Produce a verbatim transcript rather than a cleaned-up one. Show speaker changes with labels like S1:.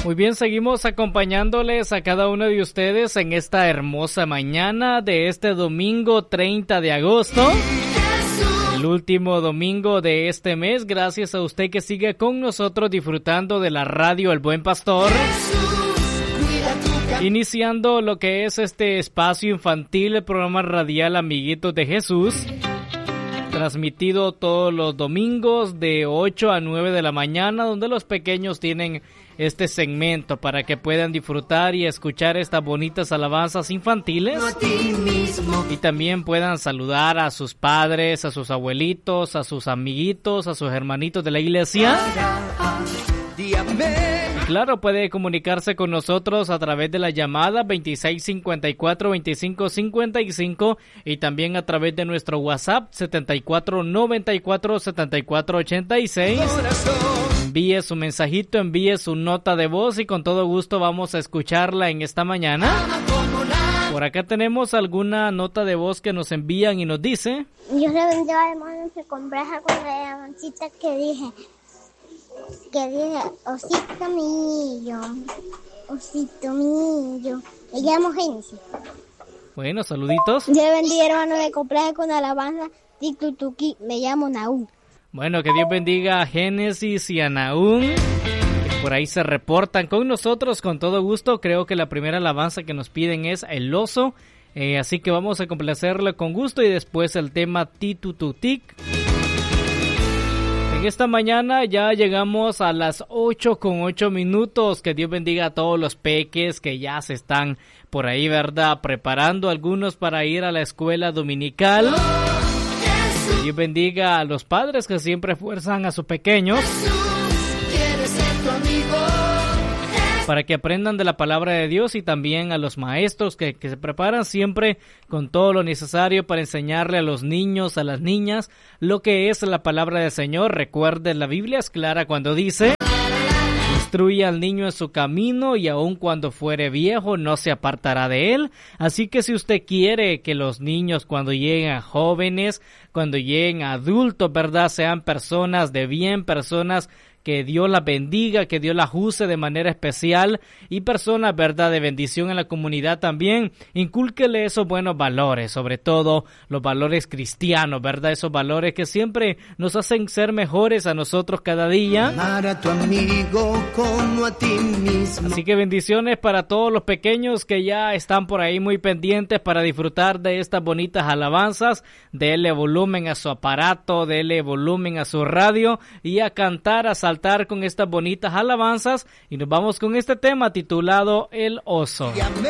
S1: Muy bien, seguimos acompañándoles a cada uno de ustedes en esta hermosa mañana de este domingo treinta de agosto. El último domingo de este mes, gracias a usted que sigue con nosotros disfrutando de la radio El Buen Pastor. Iniciando lo que es este espacio infantil, el programa radial Amiguitos de Jesús. Transmitido todos los domingos de ocho a nueve de la mañana, donde los pequeños tienen este segmento para que puedan disfrutar y escuchar estas bonitas alabanzas infantiles. Y también puedan saludar a sus padres, a sus abuelitos, a sus amiguitos, a sus hermanitos de la iglesia. Claro, puede comunicarse con nosotros a través de la llamada veintiséis cincuenta y cuatro, veinticinco cincuenta y cinco y también a través de nuestro WhatsApp setenta y cuatro noventa y cuatro setenta y cuatro ochenta y seis. Envíe su mensajito, envíe su nota de voz y con todo gusto vamos a escucharla en esta mañana. Por acá tenemos alguna nota de voz que nos envían y nos dice:
S2: Dios le bendiga, hermano, se complaja con la llamancita que dije. Que dije, osito mío, osito mío. Me llamo Génesis.
S1: Bueno, saluditos.
S2: Dios le bendiga, hermano, me complaje con la alabanza Titutuki. Me llamo Naúm.
S1: Bueno, que Dios bendiga a Génesis y a Naúm, que por ahí se reportan con nosotros con todo gusto. Creo que la primera alabanza que nos piden es El Oso, eh, así que vamos a complacerle con gusto y después el tema Titututic. En esta mañana ya llegamos a las ocho con ocho minutos. Que Dios bendiga a todos los peques que ya se están por ahí, ¿verdad?, preparando, algunos para ir a la escuela dominical. Que Dios bendiga a los padres que siempre esfuerzan a sus pequeños para que aprendan de la palabra de Dios, y también a los maestros que, que se preparan siempre con todo lo necesario para enseñarle a los niños, a las niñas, lo que es la palabra del Señor. Recuerden, la Biblia es clara cuando dice: instruye al niño en su camino y aun cuando fuere viejo no se apartará de él. Así que si usted quiere que los niños, cuando lleguen a jóvenes, cuando lleguen a adultos, ¿verdad?, sean personas de bien, personas que Dios las bendiga, que Dios las use de manera especial, y personas, ¿verdad?, de bendición en la comunidad también, incúlquele esos buenos valores, sobre todo los valores cristianos, ¿verdad?, esos valores que siempre nos hacen ser mejores a nosotros cada día.
S3: Amar a tu amigo como a ti mismo.
S1: Así que bendiciones para todos los pequeños que ya están por ahí muy pendientes para disfrutar de estas bonitas alabanzas. Dele volumen a su aparato, dele volumen a su radio y a cantar, a saltar con estas bonitas alabanzas. Y nos vamos con este tema titulado El Oso.
S3: Llamé